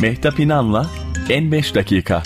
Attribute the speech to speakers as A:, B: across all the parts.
A: Mehtap İnan'la En 5 Dakika.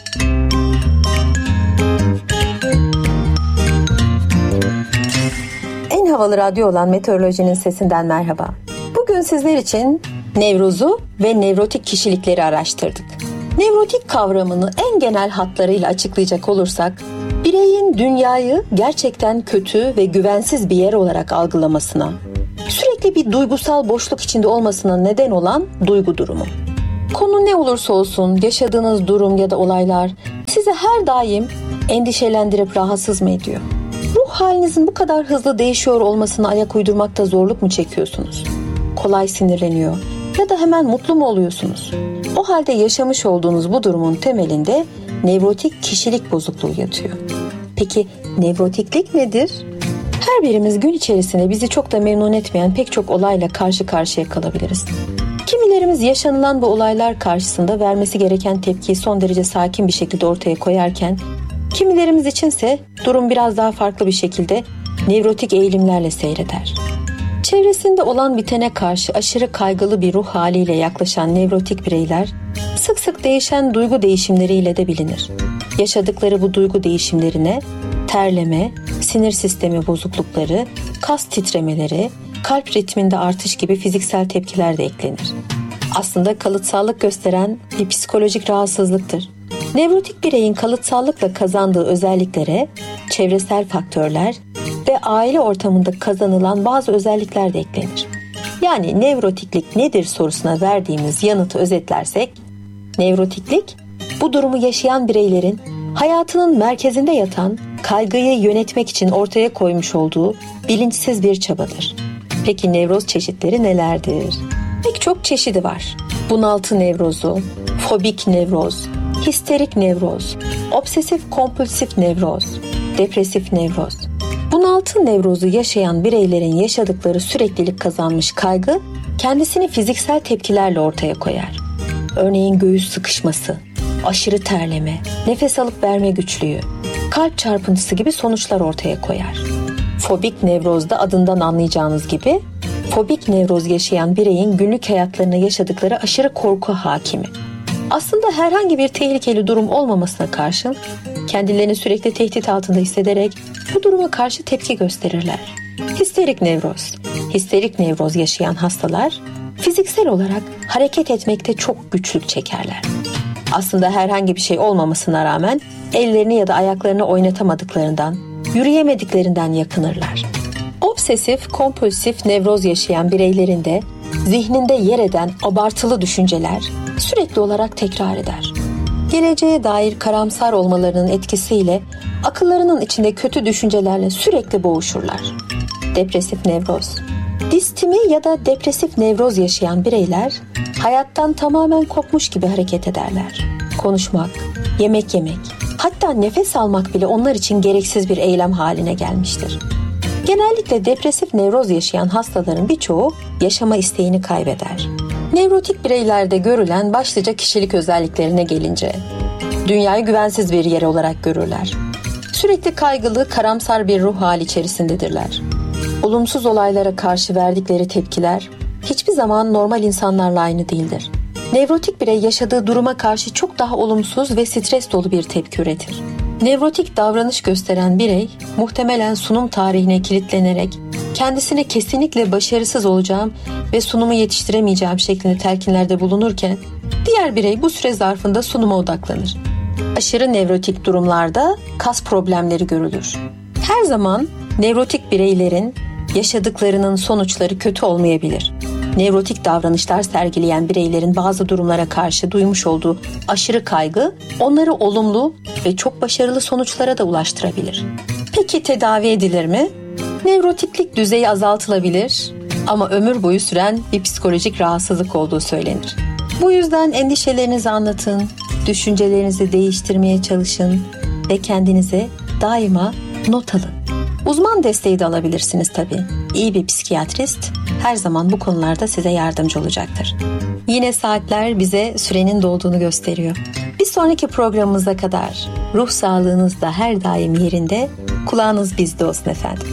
B: En havalı radyo olan Meteoroloji'nin sesinden merhaba. Bugün sizler için Nevruz'u ve nevrotik kişilikleri araştırdık. Nevrotik kavramını en genel hatlarıyla açıklayacak olursak, bireyin dünyayı gerçekten kötü ve güvensiz bir yer olarak algılamasına, sürekli bir duygusal boşluk içinde olmasına neden olan duygu durumu. Konu ne olursa olsun yaşadığınız durum ya da olaylar sizi her daim endişelendirip rahatsız mı ediyor? Ruh halinizin bu kadar hızlı değişiyor olmasına ayak uydurmakta zorluk mu çekiyorsunuz? Kolay sinirleniyor ya da hemen mutlu mu oluyorsunuz? O halde yaşamış olduğunuz bu durumun temelinde nevrotik kişilik bozukluğu yatıyor. Peki nevrotiklik nedir? Her birimiz gün içerisinde bizi çok da memnun etmeyen pek çok olayla karşı karşıya kalabiliriz. Kimilerimiz yaşanılan bu olaylar karşısında vermesi gereken tepkiyi son derece sakin bir şekilde ortaya koyarken, kimilerimiz içinse durum biraz daha farklı bir şekilde nevrotik eğilimlerle seyreder. Çevresinde olan bitene karşı aşırı kaygılı bir ruh haliyle yaklaşan nevrotik bireyler, sık sık değişen duygu değişimleriyle de bilinir. Yaşadıkları bu duygu değişimlerine terleme, sinir sistemi bozuklukları, kas titremeleri, kalp ritminde artış gibi fiziksel tepkiler de eklenir. Aslında kalıtsallık gösteren bir psikolojik rahatsızlıktır. Nevrotik bireyin kalıtsallıkla kazandığı özelliklere çevresel faktörler ve aile ortamında kazanılan bazı özellikler de eklenir. Yani nevrotiklik nedir sorusuna verdiğimiz yanıtı özetlersek, nevrotiklik bu durumu yaşayan bireylerin hayatının merkezinde yatan kaygıyı yönetmek için ortaya koymuş olduğu bilinçsiz bir çabadır. Peki nevroz çeşitleri nelerdir? Pek çok çeşidi var. Bunaltı nevrozu, fobik nevroz, histerik nevroz, obsesif kompulsif nevroz, depresif nevroz. Bunaltı nevrozu yaşayan bireylerin yaşadıkları süreklilik kazanmış kaygı kendisini fiziksel tepkilerle ortaya koyar. Örneğin göğüs sıkışması, aşırı terleme, nefes alıp verme güçlüğü, kalp çarpıntısı gibi sonuçlar ortaya koyar. Fobik nevrozda adından anlayacağınız gibi, fobik nevroz yaşayan bireyin günlük hayatlarına yaşadıkları aşırı korku hakimi. Aslında herhangi bir tehlikeli durum olmamasına karşın kendilerini sürekli tehdit altında hissederek bu duruma karşı tepki gösterirler. Histerik nevroz. Histerik nevroz yaşayan hastalar fiziksel olarak hareket etmekte çok güçlük çekerler. Aslında herhangi bir şey olmamasına rağmen ellerini ya da ayaklarını oynatamadıklarından, yürüyemediklerinden yakınırlar. Obsesif kompulsif nevroz yaşayan bireylerin de zihninde yer eden abartılı düşünceler sürekli olarak tekrar eder. Geleceğe dair karamsar olmalarının etkisiyle akıllarının içinde kötü düşüncelerle sürekli boğuşurlar. Depresif nevroz. Distimi ya da depresif nevroz yaşayan bireyler hayattan tamamen kopmuş gibi hareket ederler. Konuşmak, yemek yemek, hatta nefes almak bile onlar için gereksiz bir eylem haline gelmiştir. Genellikle depresif nevroz yaşayan hastaların birçoğu yaşama isteğini kaybeder. Nevrotik bireylerde görülen başlıca kişilik özelliklerine gelince, dünyayı güvensiz bir yer olarak görürler. Sürekli kaygılı, karamsar bir ruh hali içerisindedirler. Olumsuz olaylara karşı verdikleri tepkiler hiçbir zaman normal insanlarla aynı değildir. Nevrotik birey yaşadığı duruma karşı çok daha olumsuz ve stres dolu bir tepki üretir. Nevrotik davranış gösteren birey muhtemelen sunum tarihine kilitlenerek kendisine kesinlikle başarısız olacağım ve sunumu yetiştiremeyeceğim şeklinde telkinlerde bulunurken diğer birey bu süre zarfında sunuma odaklanır. Aşırı nevrotik durumlarda kas problemleri görülür. Her zaman nevrotik bireylerin yaşadıklarının sonuçları kötü olmayabilir. Nevrotik davranışlar sergileyen bireylerin bazı durumlara karşı duymuş olduğu aşırı kaygı onları olumlu ve çok başarılı sonuçlara da ulaştırabilir. Peki tedavi edilir mi? Nevrotiklik düzeyi azaltılabilir ama ömür boyu süren bir psikolojik rahatsızlık olduğu söylenir. Bu yüzden endişelerinizi anlatın, düşüncelerinizi değiştirmeye çalışın ve kendinize daima not alın. Uzman desteği de alabilirsiniz tabii. İyi bir psikiyatrist her zaman bu konularda size yardımcı olacaktır. Yine saatler bize sürenin dolduğunu gösteriyor. Bir sonraki programımıza kadar ruh sağlığınız da her daim yerinde, kulağınız bizde olsun efendim.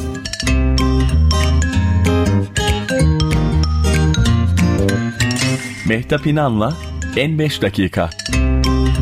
A: Mehtap İnan'la En 5 dakika.